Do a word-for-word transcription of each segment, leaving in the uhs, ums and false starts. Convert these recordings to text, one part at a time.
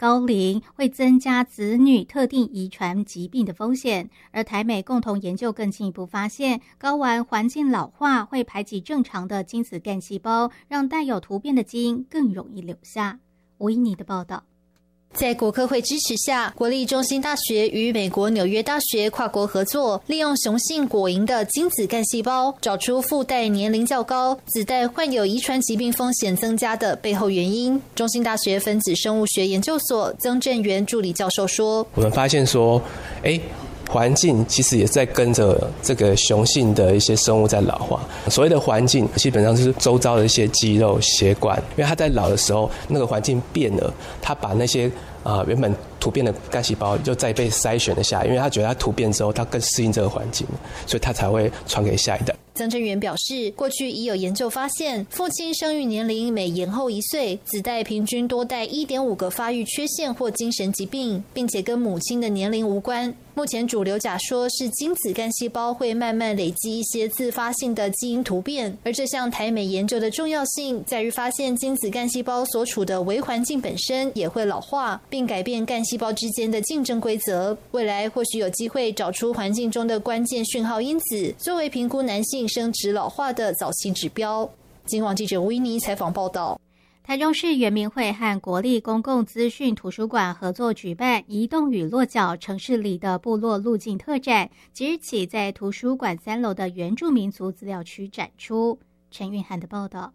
高龄会增加子女特定遗传疾病的风险，而台美共同研究更进一步发现，睾丸环境老化会排挤正常的精子干细胞，让带有突变的基因更容易留下。吴依妮的报道。 在国科会支持下，国立中兴大学与美国纽约大学跨国合作，利用雄性果蝇的精子干细胞，找出父代年龄较高、子代患有遗传疾病风险增加的背后原因。中兴大学分子生物学研究所曾振元助理教授说：“ 我们发现说，哎。”环境其实也在跟着这个雄性的一些生物在老化。所谓的环境，基本上就是周遭的一些肌肉、血管，因为它在老的时候，那个环境变了，它把那些啊、呃、原本突变的干细胞就再被筛选了下来，因为它觉得它突变之后，它更适应这个环境，所以它才会传给下一代。 曾振元表示，过去已有研究发现，父亲生育年龄每延后一岁，子代平均多带 一点五 个发育缺陷或精神疾病，并且跟母亲的年龄无关。目前主流假说是精子干细胞会慢慢累积一些自发性的基因突变，而这项台美研究的重要性在于发现精子干细胞所处的微环境本身也会老化，并改变干细胞之间的竞争规则。未来或许有机会找出环境中的关键讯号因子，作为评估男性生殖老化的早期指标。金广记者吴依妮采访报道。 台中市原民会和国立公共资讯图书馆合作举办移动与落脚城市里的部落路径特展，即日起在图书馆三楼的原住民族资料区展出。陈韵涵的报道。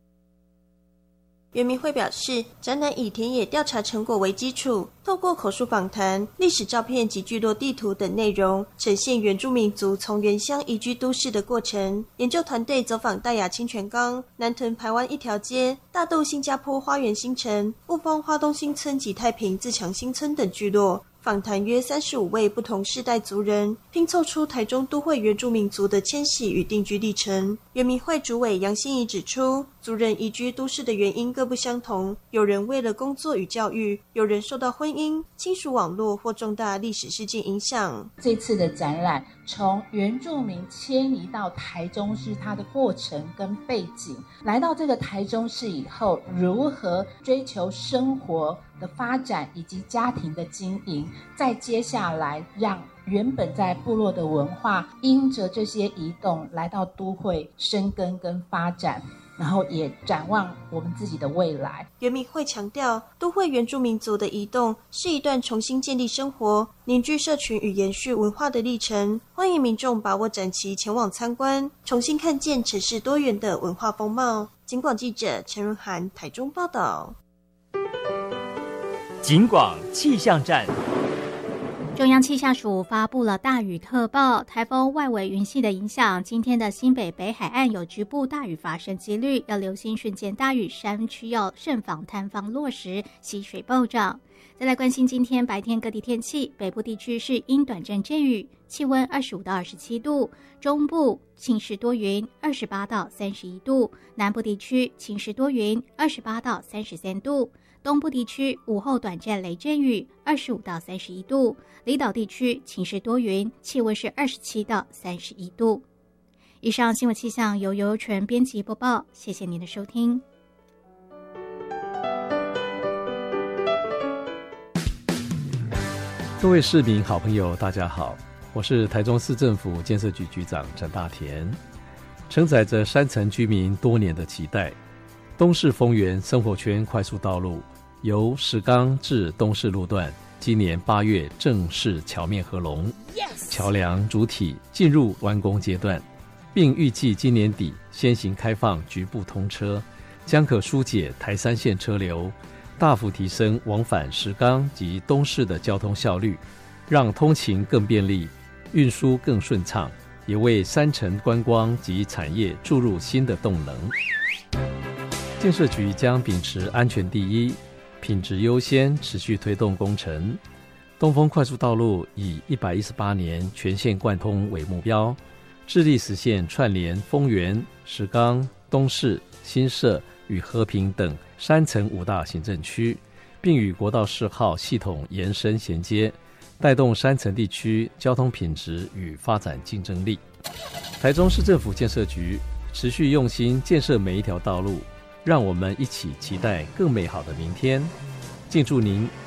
原民会表示，展览以田野调查成果为基础，透过口述访谈、历史照片及聚落地图等内容，呈现原住民族从原乡移居都市的过程。研究团队走访大雅清泉岗、南屯排湾一条街、大肚新加坡花园新城、雾峰花东新村及太平自强新村等聚落，访谈约三十五位不同世代族人，拼凑出台中都会原住民族的迁徙与定居历程。原民会主委杨心怡指出，族人移居都市的原因各不相同，有人为了工作与教育，有人受到婚姻、亲属网络或重大历史事件影响。 这次的展览从原住民迁移到台中市它的过程跟背景，来到这个台中市以后，如何追求生活的发展以及家庭的经营，再接下来让原本在部落的文化因着这些移动来到都会生根跟发展，然后也展望我们自己的未来。 原民会强调，都会原住民族的移动是一段重新建立生活、凝聚社群与延续文化的历程，欢迎民众把握展期前往参观，重新看见城市多元的文化风貌。警广记者陈润涵台中报道。 警广气象站。 中央气象署发布了大雨特报，台风外围云系的影响，今天的新北北海岸有局部大雨发生几率，要留心瞬间大雨，山区要慎防坍方落石、溪水暴涨。再来关心今天白天各地天气，北部地区是阴短阵阵雨，气温二十五到二十七度，中部晴时多云，二十八到三十一度，南部地区晴时多云，二十八到三十三度，东部地区午后短暂雷阵雨，二十五到三十一度，离岛地区晴时多云，气温是二十七到三十一度。以上新闻气象由游游纯编辑播报，谢谢您的收听。 各位市民好朋友大家好，我是台中市政府建设局局长陈大田。承载着山城居民多年的期待，东势丰原生活圈快速道路由石冈至东势路段今年八月正式桥面合龙， yes! 桥梁主体进入完工阶段，并预计今年底先行开放局部通车，将可疏解台三线车流，大幅提升往返石冈及东势的交通效率，让通勤更便利，运输更顺畅，也为山城观光及产业注入新的动能。建设局将秉持安全第一、品质优先，持续推动工程。东丰快速道路以一百一十八年全线贯通为目标，致力实现串联丰原、石冈、东势、新社与和平等山城五大行政区，并与国道四号系统延伸衔接，带动山城地区交通品质与发展竞争力。台中市政府建设局持续用心建设每一条道路，让我们一起期待更美好的明天。敬祝您